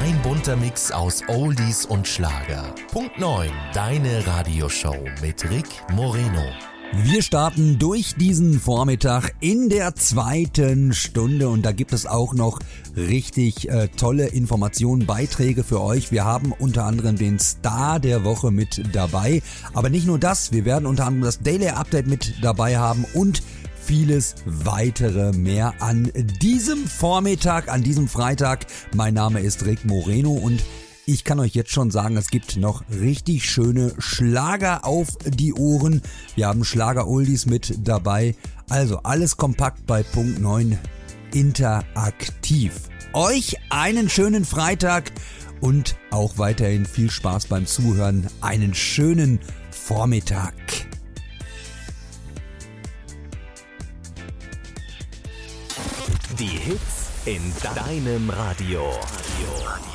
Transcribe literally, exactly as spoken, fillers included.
Ein bunter Mix aus Oldies und Schlager. Punkt neun, deine Radioshow mit Rick Moreno. Wir starten durch diesen Vormittag in der zweiten Stunde und da gibt es auch noch richtig äh, tolle Informationen, Beiträge für euch. Wir haben unter anderem den Star der Woche mit dabei, aber nicht nur das, wir werden unter anderem das Daily Update mit dabei haben und vieles weitere mehr an diesem Vormittag, an diesem Freitag. Mein Name ist Rick Moreno und ich kann euch jetzt schon sagen, es gibt noch richtig schöne Schlager auf die Ohren. Wir haben Schlager-Oldies mit dabei. Also alles kompakt bei Punkt neun interaktiv. Euch einen schönen Freitag und auch weiterhin viel Spaß beim Zuhören. Einen schönen Vormittag. Die Hits in deinem Radio.